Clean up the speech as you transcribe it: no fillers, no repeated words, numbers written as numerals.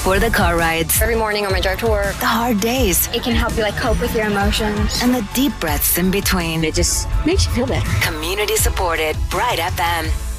for the car rides, Every morning on my drive to work, the hard days, it can help you cope with your emotions. and the deep breaths in between. It just makes you feel better. Community supported Bright FM.